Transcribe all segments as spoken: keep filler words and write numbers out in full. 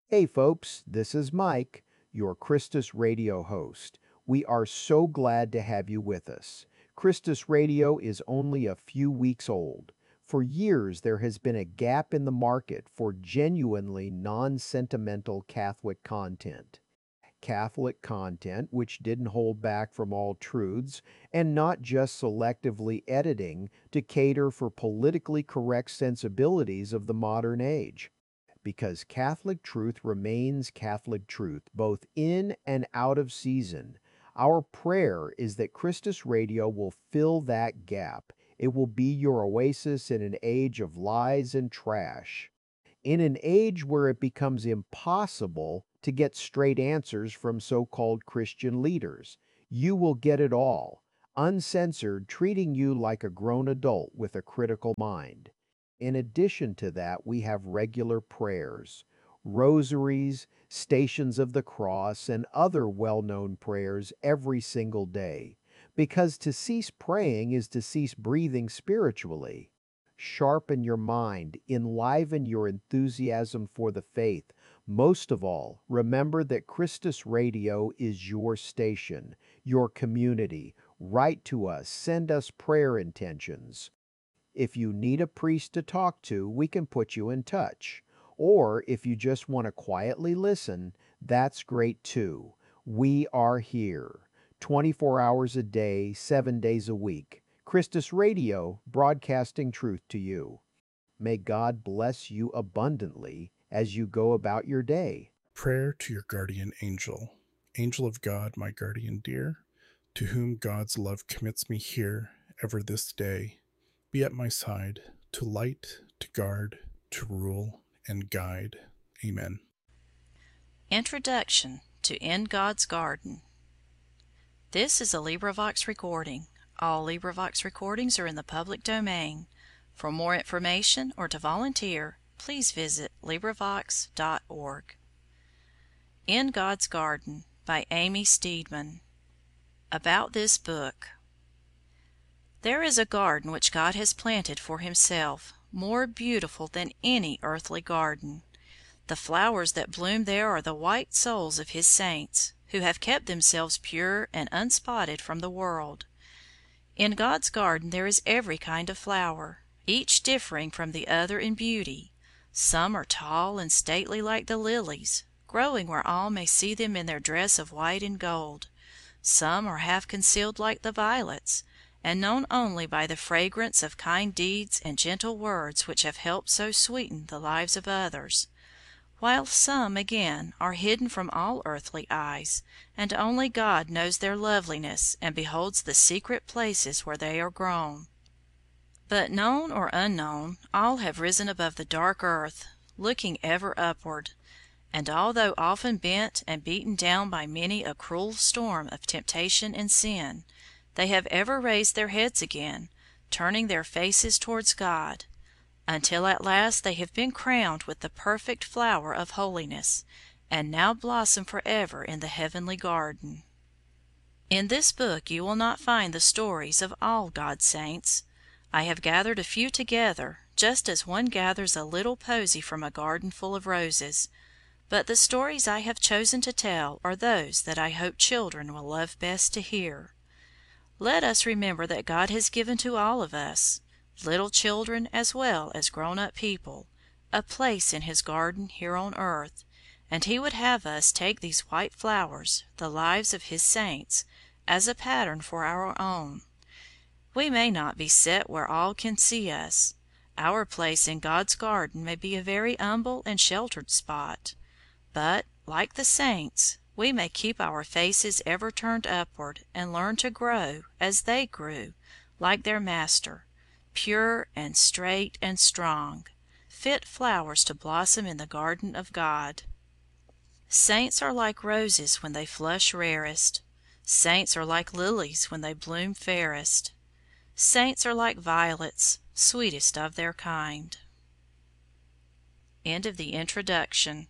Hey folks, this is Mike, your Christus Radio host. We are so glad to have you with us. Christus Radio is only a few weeks old. For years, there has been a gap in the market for genuinely non sentimental Catholic content. Catholic content which didn't hold back from all truths and not just selectively editing to cater for politically correct sensibilities of the modern age. Because Catholic truth remains Catholic truth, both in and out of season. Our prayer is that Christus Radio will fill that gap. It will be your oasis in an age of lies and trash. In an age where it becomes impossible to get straight answers from so called Christian leaders, you will get it all, uncensored, treating you like a grown adult with a critical mind. In addition to that, we have regular prayers, rosaries, stations of the cross, and other well known prayers every single day. Because to cease praying is to cease breathing spiritually. Sharpen your mind, enliven your enthusiasm for the faith. Most of all, remember that Christus Radio is your station, your community. Write to us, send us prayer intentions. If you need a priest to talk to, we can put you in touch. Or if you just want to quietly listen, that's great too. We are here, twenty-four hours a day, seven days a week. Christus Radio, broadcasting truth to you. May God bless you abundantly as you go about your day. Prayer to your guardian angel. Angel of God, my guardian dear, to whom God's love commits me here, ever this day, be at my side, to light, to guard, to rule, and guide. Amen. Introduction to In God's Garden. This is a LibriVox recording. All LibriVox recordings are in the public domain. For more information or to volunteer, please visit LibriVox dot org. In God's Garden by Amy Steedman. About this book. There is a garden which God has planted for himself, more beautiful than any earthly garden. The flowers that bloom there are the white souls of his saints, who have kept themselves pure and unspotted from the world. In God's garden there is every kind of flower, each differing from the other in beauty. Some are tall and stately like the lilies, growing where all may see them in their dress of white and gold. Some are half concealed like the violets, and known only by the fragrance of kind deeds and gentle words which have helped so sweeten the lives of others, while some again are hidden from all earthly eyes, and only God knows their loveliness and beholds the secret places where they are grown. But known or unknown, all have risen above the dark earth, looking ever upward, and although often bent and beaten down by many a cruel storm of temptation and sin, they have ever raised their heads again, turning their faces towards God, until at last they have been crowned with the perfect flower of holiness, and now blossom forever in the heavenly garden. In this book you will not find the stories of all God's saints. I have gathered a few together, just as one gathers a little posy from a garden full of roses, but the stories I have chosen to tell are those that I hope children will love best to hear. Let us remember that God has given to all of us, little children as well as grown-up people, a place in his garden here on earth, and he would have us take these white flowers, the lives of his saints, as a pattern for our own. We may not be set where all can see us. Our place in God's garden may be a very humble and sheltered spot, but, like the saints, we may keep our faces ever turned upward and learn to grow, as they grew, like their Master, pure and straight and strong, fit flowers to blossom in the garden of God. Saints are like roses when they flush rarest. Saints are like lilies when they bloom fairest. Saints are like violets, sweetest of their kind. End of the introduction.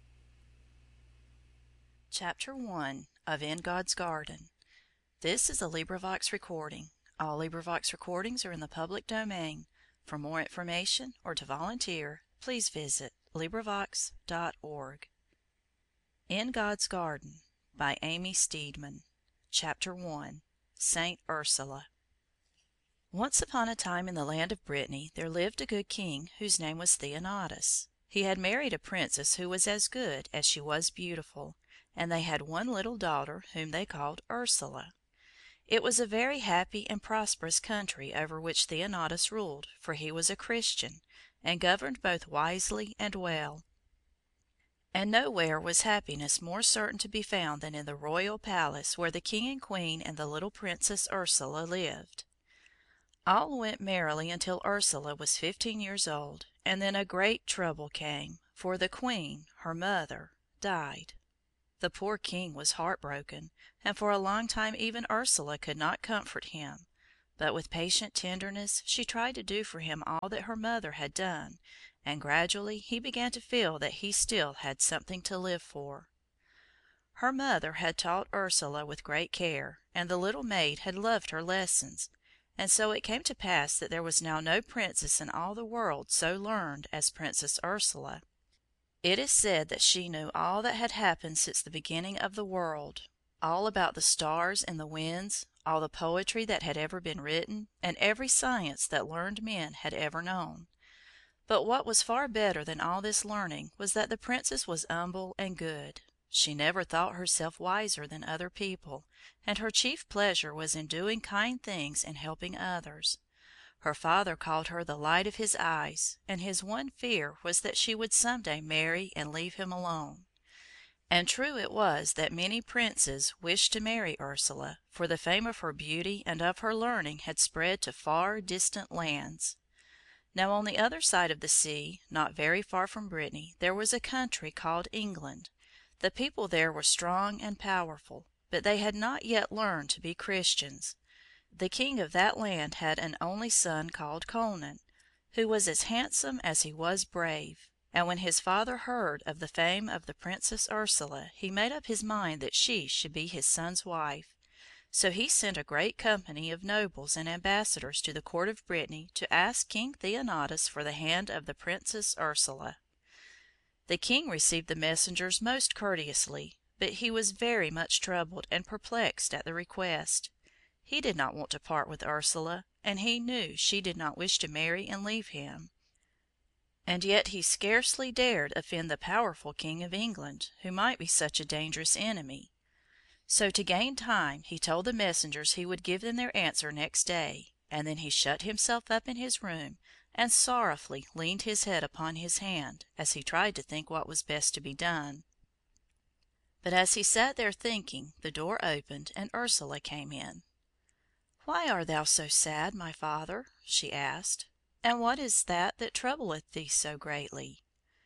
Chapter one of In God's Garden. This is a LibriVox recording. All LibriVox recordings are in the public domain. For more information or to volunteer, please visit LibriVox dot org. In God's Garden by Amy Steedman. Chapter one. Saint Ursula. Once upon a time in the land of Brittany there lived a good king whose name was Theonatus. He had married a princess who was as good as she was beautiful, and they had one little daughter whom they called Ursula. It was a very happy and prosperous country over which Theonatus ruled, for he was a Christian, and governed both wisely and well. And nowhere was happiness more certain to be found than in the royal palace where the king and queen and the little Princess Ursula lived. All went merrily until Ursula was fifteen years old, and then a great trouble came, for the queen, her mother, died. The poor king was heartbroken, and for a long time even Ursula could not comfort him, but with patient tenderness she tried to do for him all that her mother had done, and gradually he began to feel that he still had something to live for. Her mother had taught Ursula with great care, and the little maid had loved her lessons, and so it came to pass that there was now no princess in all the world so learned as Princess Ursula. It is said that she knew all that had happened since the beginning of the world, all about the stars and the winds, all the poetry that had ever been written, and every science that learned men had ever known. But what was far better than all this learning was that the princess was humble and good. She never thought herself wiser than other people, and her chief pleasure was in doing kind things and helping others. Her father called her the light of his eyes, and his one fear was that she would some day marry and leave him alone. And true it was that many princes wished to marry Ursula, for the fame of her beauty and of her learning had spread to far distant lands. Now on the other side of the sea, not very far from Brittany, there was a country called England. The people there were strong and powerful, but they had not yet learned to be Christians. The king of that land had an only son called Conan, who was as handsome as he was brave, and when his father heard of the fame of the Princess Ursula, he made up his mind that she should be his son's wife. So he sent a great company of nobles and ambassadors to the court of Brittany to ask King Theonatus for the hand of the Princess Ursula. The king received the messengers most courteously, but he was very much troubled and perplexed at the request. He did not want to part with Ursula, and he knew she did not wish to marry and leave him. And yet he scarcely dared offend the powerful king of England, who might be such a dangerous enemy. So to gain time he told the messengers he would give them their answer next day, and then he shut himself up in his room and sorrowfully leaned his head upon his hand, as he tried to think what was best to be done. But as he sat there thinking, the door opened, and Ursula came in. "Why art thou so sad, my father?" she asked. "And what is that that troubleth thee so greatly?"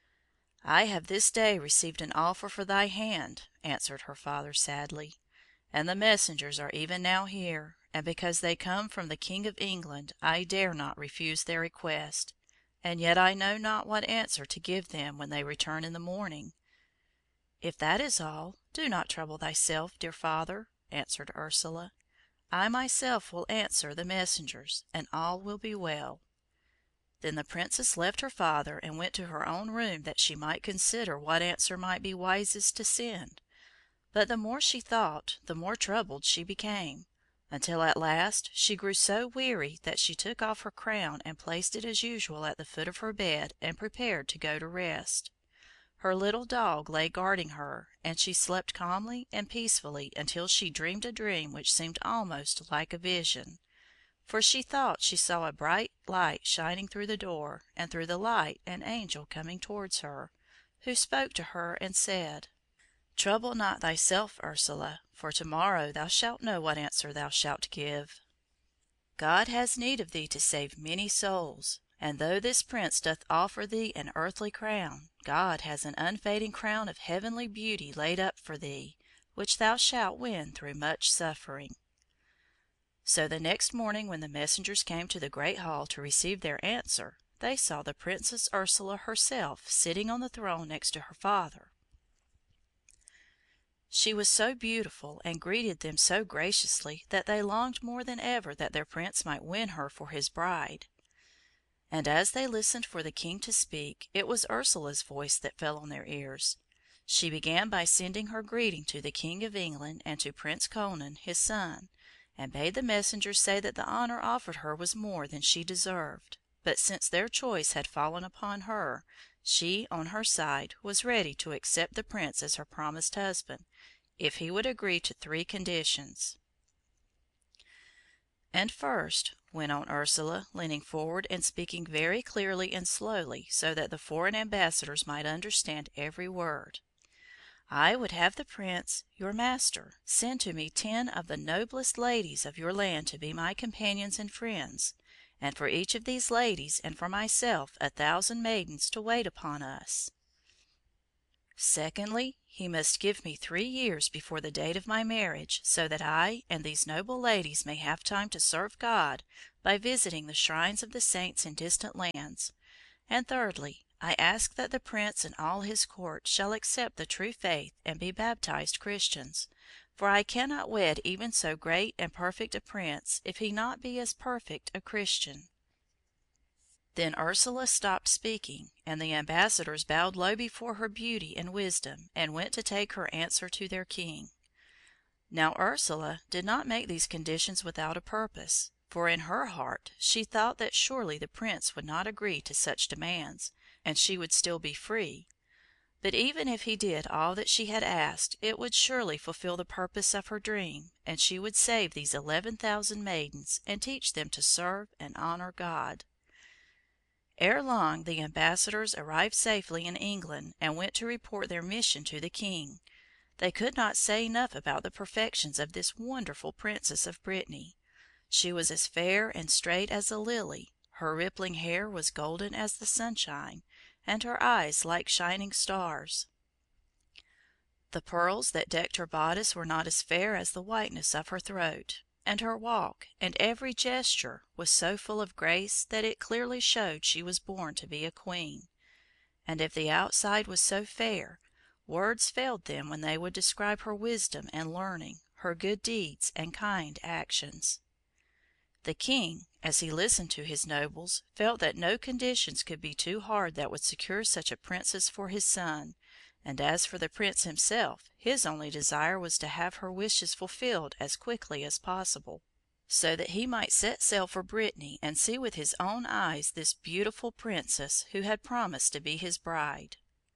"I have this day received an offer for thy hand," answered her father sadly, "and the messengers are even now here, and because they come from the King of England I dare not refuse their request, and yet I know not what answer to give them when they return in the morning." "If that is all, do not trouble thyself, dear father," answered Ursula. "I myself will answer the messengers, and all will be well." Then the princess left her father and went to her own room that she might consider what answer might be wisest to send. But the more she thought, the more troubled she became, until at last she grew so weary that she took off her crown and placed it as usual at the foot of her bed and prepared to go to rest. Her little dog lay guarding her, and she slept calmly and peacefully until she dreamed a dream which seemed almost like a vision. For she thought she saw a bright light shining through the door, and through the light an angel coming towards her, who spoke to her and said, "Trouble not thyself, Ursula, for tomorrow thou shalt know what answer thou shalt give. God has need of thee to save many souls, and though this prince doth offer thee an earthly crown, God has an unfading crown of heavenly beauty laid up for thee, which thou shalt win through much suffering." So the next morning when the messengers came to the great hall to receive their answer, they saw the Princess Ursula herself sitting on the throne next to her father. She was so beautiful and greeted them so graciously that they longed more than ever that their prince might win her for his bride. And as they listened for the king to speak, it was Ursula's voice that fell on their ears. She began by sending her greeting to the King of England and to Prince Conan, his son, and bade the messengers say that the honour offered her was more than she deserved, but since their choice had fallen upon her, she, on her side, was ready to accept the Prince as her promised husband, if he would agree to three conditions. "And first," went on Ursula, leaning forward and speaking very clearly and slowly, so that the foreign ambassadors might understand every word, "I would have the Prince, your master, send to me ten of the noblest ladies of your land to be my companions and friends, and for each of these ladies and for myself a thousand maidens to wait upon us. Secondly, he must give me three years before the date of my marriage, so that I and these noble ladies may have time to serve God by visiting the shrines of the saints in distant lands. And thirdly, I ask that the Prince and all his court shall accept the true faith and be baptized Christians, for I cannot wed even so great and perfect a prince if he not be as perfect a Christian." Then Ursula stopped speaking, and the ambassadors bowed low before her beauty and wisdom, and went to take her answer to their king. Now Ursula did not make these conditions without a purpose, for in her heart she thought that surely the Prince would not agree to such demands, and she would still be free. But even if he did all that she had asked, it would surely fulfil the purpose of her dream, and she would save these eleven thousand maidens, and teach them to serve and honour God. Ere long the ambassadors arrived safely in England, and went to report their mission to the king. They could not say enough about the perfections of this wonderful Princess of Brittany. She was as fair and straight as a lily, her rippling hair was golden as the sunshine, and her eyes like shining stars. The pearls that decked her bodice were not as fair as the whiteness of her throat, and her walk and every gesture was so full of grace that it clearly showed she was born to be a queen. And if the outside was so fair, words failed them when they would describe her wisdom and learning, her good deeds and kind actions. The king, as he listened to his nobles, felt that no conditions could be too hard that would secure such a princess for his son, and as for the prince himself, his only desire was to have her wishes fulfilled as quickly as possible, so that he might set sail for Brittany and see with his own eyes this beautiful princess who had promised to be his bride.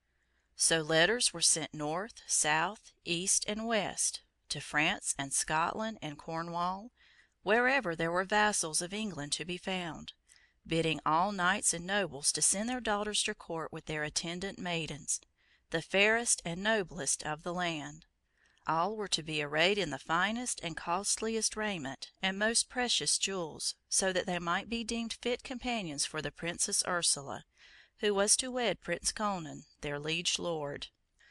So letters were sent north, south, east, and west, to France and Scotland and Cornwall, wherever there were vassals of England to be found, bidding all knights and nobles to send their daughters to court with their attendant maidens, the fairest and noblest of the land. All were to be arrayed in the finest and costliest raiment and most precious jewels, so that they might be deemed fit companions for the Princess Ursula, who was to wed Prince Conan, their liege lord.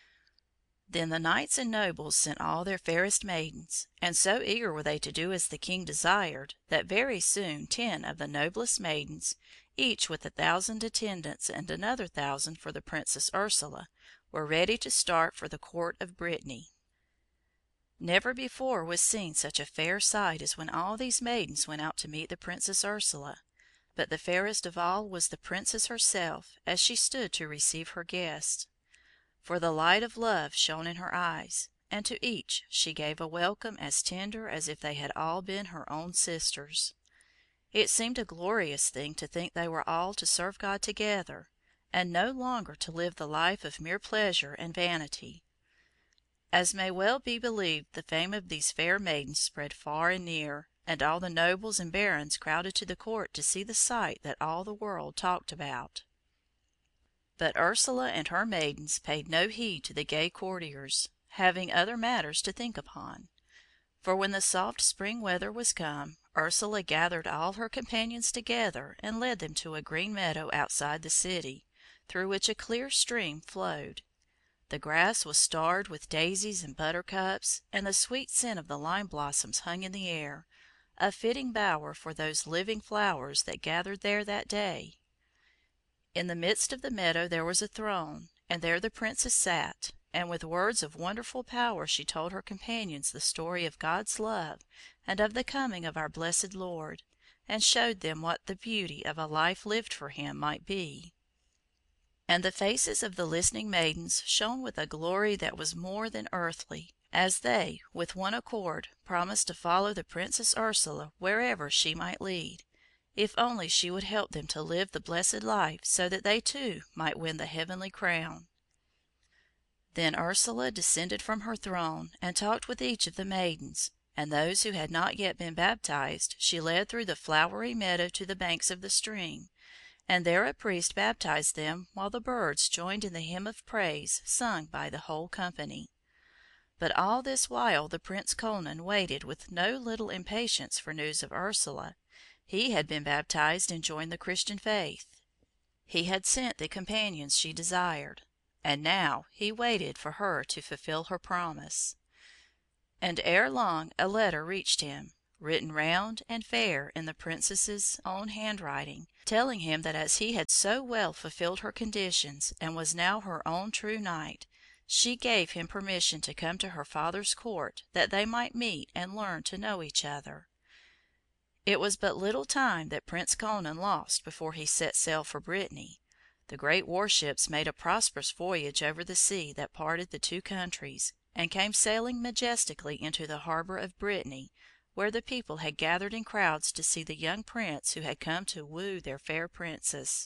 Then the knights and nobles sent all their fairest maidens, and so eager were they to do as the king desired, that very soon ten of the noblest maidens, each with a thousand attendants and another thousand for the Princess Ursula, were ready to start for the court of Brittany. Never before was seen such a fair sight as when all these maidens went out to meet the Princess Ursula, but the fairest of all was the princess herself, as she stood to receive her guests. For the light of love shone in her eyes, and to each she gave a welcome as tender as if they had all been her own sisters. It seemed a glorious thing to think they were all to serve God together, and no longer to live the life of mere pleasure and vanity. As may well be believed, the fame of these fair maidens spread far and near, and all the nobles and barons crowded to the court to see the sight that all the world talked about. But Ursula and her maidens paid no heed to the gay courtiers, having other matters to think upon. For when the soft spring weather was come, Ursula gathered all her companions together and led them to a green meadow outside the city, through which a clear stream flowed. The grass was starred with daisies and buttercups, and the sweet scent of the lime blossoms hung in the air, a fitting bower for those living flowers that gathered there that day. In the midst of the meadow there was a throne, and there the princess sat, and with words of wonderful power she told her companions the story of God's love and of the coming of our blessed Lord, and showed them what the beauty of a life lived for him might be. And the faces of the listening maidens shone with a glory that was more than earthly, as they, with one accord, promised to follow the Princess Ursula wherever she might lead, if only she would help them to live the blessed life so that they too might win the heavenly crown. Then Ursula descended from her throne and talked with each of the maidens, and those who had not yet been baptized she led through the flowery meadow to the banks of the stream, and there a priest baptized them while the birds joined in the hymn of praise sung by the whole company. But all this while the Prince Conan waited with no little impatience for news of Ursula. He had been baptized and joined the Christian faith. He had sent the companions she desired, and now he waited for her to fulfill her promise. And ere long a letter reached him, written round and fair in the princess's own handwriting, telling him that as he had so well fulfilled her conditions and was now her own true knight, she gave him permission to come to her father's court that they might meet and learn to know each other. It was but little time that Prince Conan lost before he set sail for Brittany. The great warships made a prosperous voyage over the sea that parted the two countries, and came sailing majestically into the harbor of Brittany, where the people had gathered in crowds to see the young prince who had come to woo their fair princess.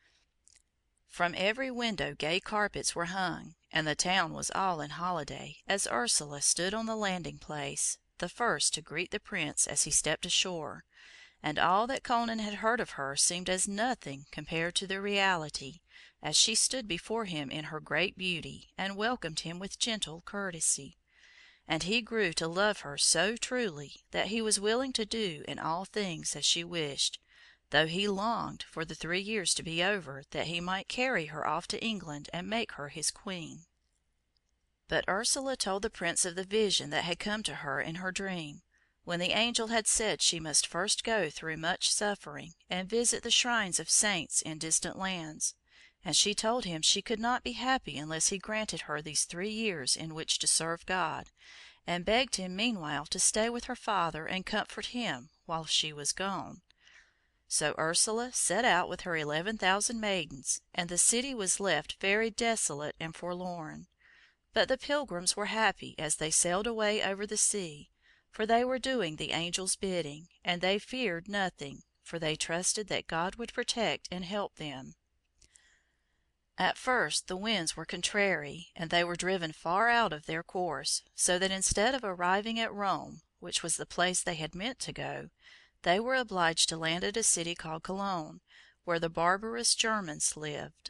From every window gay carpets were hung, and the town was all in holiday, as Ursula stood on the landing place, the first to greet the prince as he stepped ashore, and all that Conan had heard of her seemed as nothing compared to the reality, as she stood before him in her great beauty, and welcomed him with gentle courtesy. And he grew to love her so truly that he was willing to do in all things as she wished, though he longed for the three years to be over, that he might carry her off to England and make her his queen. But Ursula told the prince of the vision that had come to her in her dream, when the angel had said she must first go through much suffering, and visit the shrines of saints in distant lands, and she told him she could not be happy unless he granted her these three years in which to serve God, and begged him meanwhile to stay with her father and comfort him while she was gone. So Ursula set out with her eleven thousand maidens, and the city was left very desolate and forlorn. But the pilgrims were happy as they sailed away over the sea, for they were doing the angel's bidding, and they feared nothing, for they trusted that God would protect and help them. At first the winds were contrary, and they were driven far out of their course, so that instead of arriving at Rome, which was the place they had meant to go, they were obliged to land at a city called Cologne, where the barbarous Germans lived.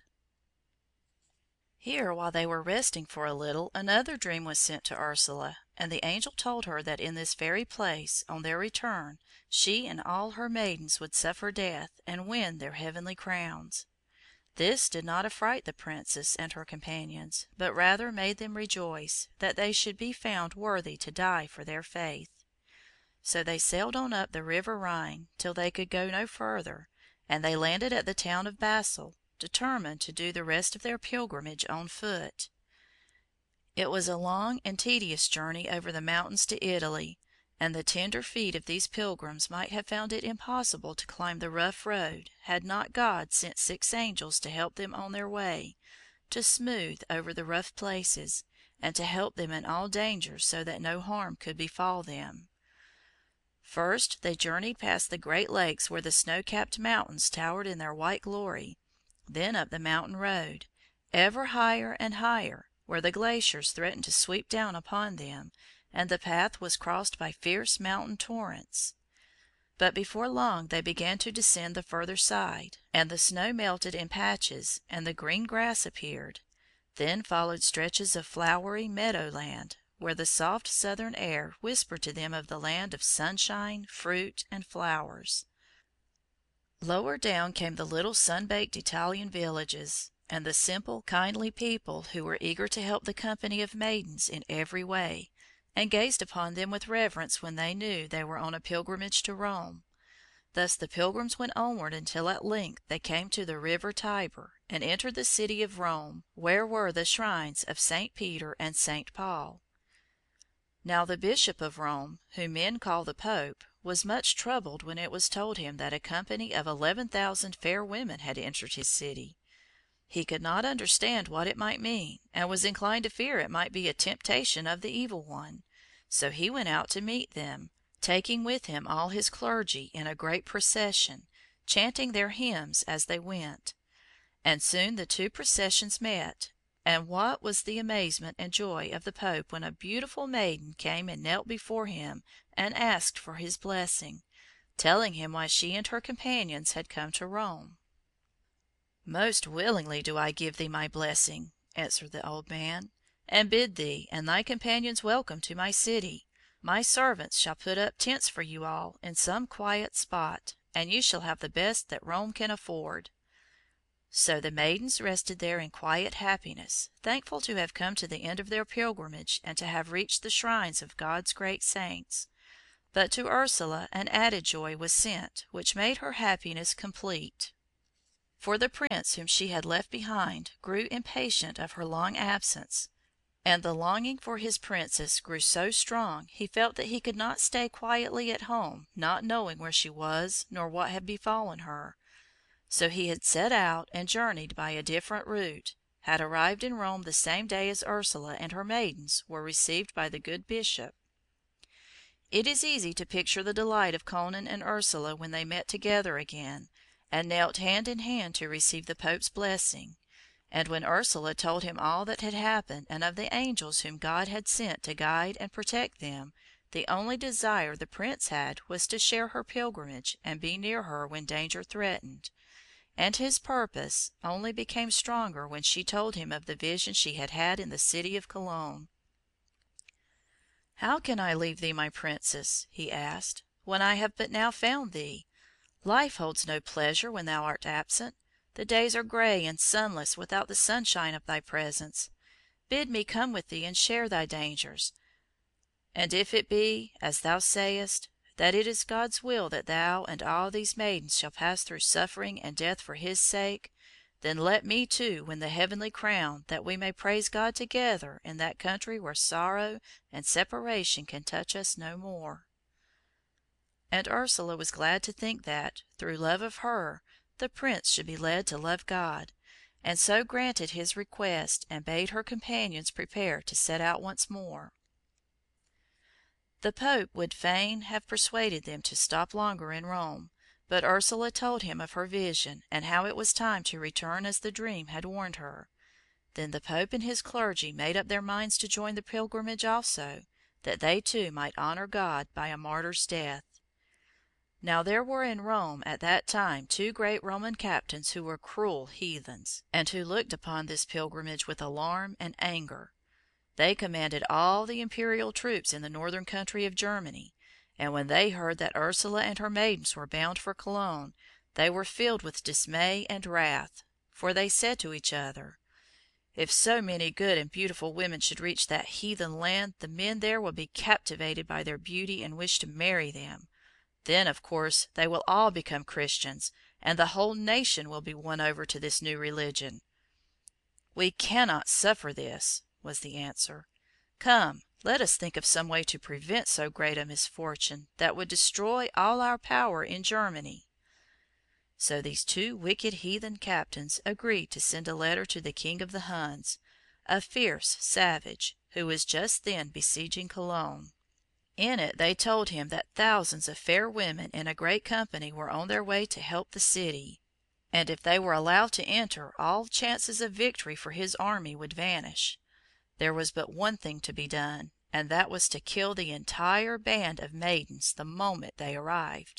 Here, while they were resting for a little, another dream was sent to Ursula, and the angel told her that in this very place, on their return, she and all her maidens would suffer death and win their heavenly crowns. This did not affright the princess and her companions, but rather made them rejoice that they should be found worthy to die for their faith. So they sailed on up the river Rhine till they could go no further, and they landed at the town of Basel, determined to do the rest of their pilgrimage on foot. It was a long and tedious journey over the mountains to Italy, and the tender feet of these pilgrims might have found it impossible to climb the rough road had not God sent six angels to help them on their way, to smooth over the rough places, and to help them in all dangers so that no harm could befall them. First they journeyed past the great lakes where the snow-capped mountains towered in their white glory, then up the mountain road, ever higher and higher, where the glaciers threatened to sweep down upon them, and the path was crossed by fierce mountain torrents. But before long they began to descend the further side, and the snow melted in patches, and the green grass appeared. Then followed stretches of flowery meadow-land, where the soft southern air whispered to them of the land of sunshine, fruit, and flowers. Lower down came the little sun-baked Italian villages, and the simple, kindly people who were eager to help the company of maidens in every way, and gazed upon them with reverence when they knew they were on a pilgrimage to Rome. Thus the pilgrims went onward until at length they came to the river Tiber, and entered the city of Rome, where were the shrines of Saint Peter and Saint Paul. Now the Bishop of Rome, whom men call the Pope, was much troubled when it was told him that a company of eleven thousand fair women had entered his city. He could not understand what it might mean, and was inclined to fear it might be a temptation of the evil one. So he went out to meet them, taking with him all his clergy in a great procession, chanting their hymns as they went. And soon the two processions met, and what was the amazement and joy of the Pope when a beautiful maiden came and knelt before him and asked for his blessing, telling him why she and her companions had come to Rome. "Most willingly do I give thee my blessing," answered the old man, "and bid thee and thy companions welcome to my city. My servants shall put up tents for you all in some quiet spot, and you shall have the best that Rome can afford." So the maidens rested there in quiet happiness, thankful to have come to the end of their pilgrimage and to have reached the shrines of God's great saints. But to Ursula an added joy was sent, which made her happiness complete. For the prince whom she had left behind grew impatient of her long absence, and the longing for his princess grew so strong he felt that he could not stay quietly at home, not knowing where she was nor what had befallen her. So he had set out and journeyed by a different route, had arrived in Rome the same day as Ursula and her maidens were received by the good bishop. It is easy to picture the delight of Conan and Ursula when they met together again, and knelt hand in hand to receive the Pope's blessing. And when Ursula told him all that had happened and of the angels whom God had sent to guide and protect them, the only desire the prince had was to share her pilgrimage and be near her when danger threatened. And his purpose only became stronger when she told him of the vision she had had in the city of Cologne. "How can I leave thee, my princess," he asked, "when I have but now found thee? Life holds no pleasure when thou art absent. The days are gray and sunless without the sunshine of thy presence. Bid me come with thee and share thy dangers. And if it be, as thou sayest, that it is God's will that thou and all these maidens shall pass through suffering and death for his sake, then let me too win the heavenly crown, that we may praise God together in that country where sorrow and separation can touch us no more." And Ursula was glad to think that, through love of her, the prince should be led to love God, and so granted his request and bade her companions prepare to set out once more. The Pope would fain have persuaded them to stop longer in Rome, but Ursula told him of her vision, and how it was time to return as the dream had warned her. Then the Pope and his clergy made up their minds to join the pilgrimage also, that they too might honor God by a martyr's death. Now there were in Rome at that time two great Roman captains who were cruel heathens, and who looked upon this pilgrimage with alarm and anger. They commanded all the imperial troops in the northern country of Germany, and when they heard that Ursula and her maidens were bound for Cologne, they were filled with dismay and wrath, for they said to each other, "If so many good and beautiful women should reach that heathen land, the men there will be captivated by their beauty and wish to marry them. Then, of course, they will all become Christians, and the whole nation will be won over to this new religion." "We cannot suffer this," was the answer. "Come, let us think of some way to prevent so great a misfortune, that would destroy all our power in Germany." So these two wicked heathen captains agreed to send a letter to the King of the Huns, a fierce savage, who was just then besieging Cologne. In it they told him that thousands of fair women in a great company were on their way to help the city, and if they were allowed to enter, all chances of victory for his army would vanish. There was but one thing to be done, and that was to kill the entire band of maidens the moment they arrived.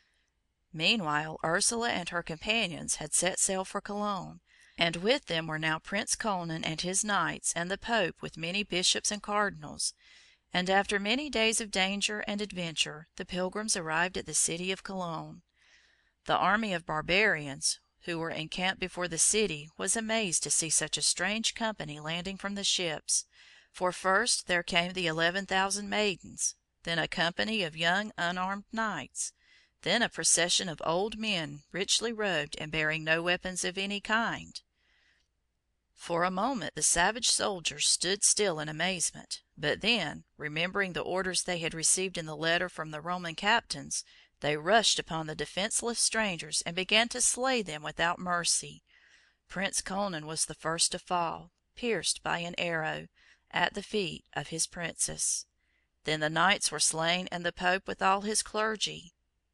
Meanwhile Ursula and her companions had set sail for Cologne, and with them were now Prince Conan and his knights, and the Pope with many bishops and cardinals. And after many days of danger and adventure, the pilgrims arrived at the city of Cologne. The army of barbarians who were encamped before the city was amazed to see such a strange company landing from the ships, for first there came the eleven thousand maidens, then a company of young unarmed knights, then a procession of old men richly robed and bearing no weapons of any kind. For a moment the savage soldiers stood still in amazement, but then, remembering the orders they had received in the letter from the Roman captains, they rushed upon the defenceless strangers and began to slay them without mercy. Prince Conan was the first to fall, pierced by an arrow, at the feet of his princess. Then the knights were slain and the Pope with all his clergy.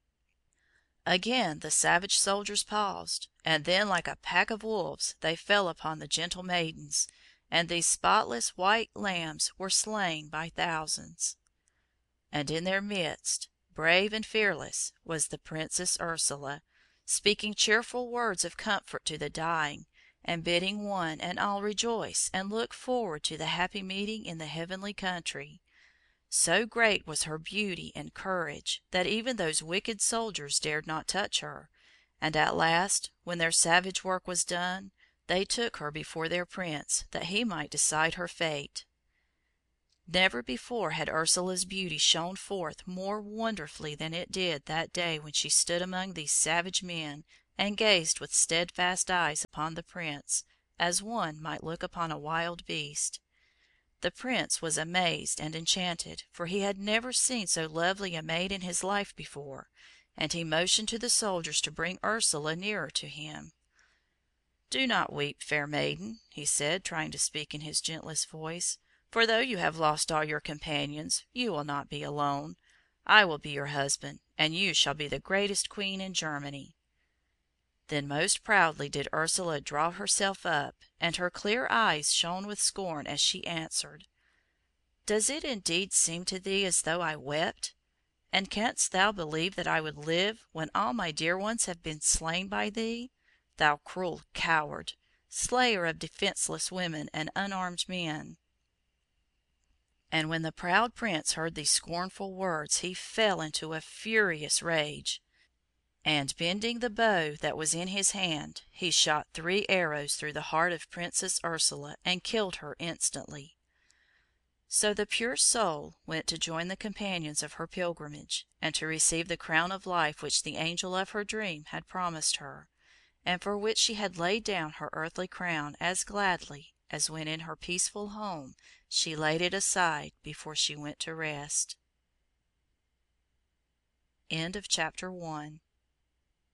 Again the savage soldiers paused, and then like a pack of wolves they fell upon the gentle maidens, and these spotless white lambs were slain by thousands. And in their midst, brave and fearless, was the Princess Ursula, speaking cheerful words of comfort to the dying, and bidding one and all rejoice and look forward to the happy meeting in the heavenly country. So great was her beauty and courage that even those wicked soldiers dared not touch her, and at last, when their savage work was done, they took her before their prince, that he might decide her fate. Never before had Ursula's beauty shone forth more wonderfully than it did that day when she stood among these savage men and gazed with steadfast eyes upon the prince, as one might look upon a wild beast. The prince was amazed and enchanted, for he had never seen so lovely a maid in his life before, and he motioned to the soldiers to bring Ursula nearer to him. "Do not weep, fair maiden," he said, trying to speak in his gentlest voice, "for though you have lost all your companions, you will not be alone. I will be your husband, and you shall be the greatest queen in Germany." Then most proudly did Ursula draw herself up, and her clear eyes shone with scorn as she answered, "Does it indeed seem to thee as though I wept? And canst thou believe that I would live when all my dear ones have been slain by thee, thou cruel coward, slayer of defenceless women and unarmed men?" And when the proud prince heard these scornful words he fell into a furious rage, and bending the bow that was in his hand, he shot three arrows through the heart of Princess Ursula and killed her instantly. So the pure soul went to join the companions of her pilgrimage, and to receive the crown of life which the angel of her dream had promised her, and for which she had laid down her earthly crown as gladly as when in her peaceful home she laid it aside before she went to rest. End of chapter one.